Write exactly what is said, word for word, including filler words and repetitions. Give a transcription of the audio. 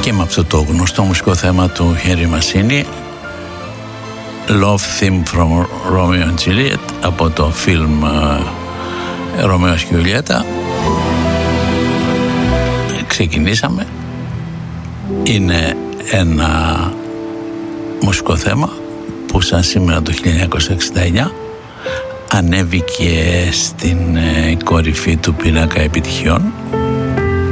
και με αυτό το γνωστό μουσικό θέμα του Χένρι Μασίνι, Love Theme from Romeo and Juliet, από το φιλμ Ρωμαίος και Ιουλιέτα. Ξεκινήσαμε. Είναι ένα μουσικό θέμα που σαν σήμερα το χίλια εννιακόσια εξήντα εννιά ανέβηκε στην κορυφή του πίνακα επιτυχιών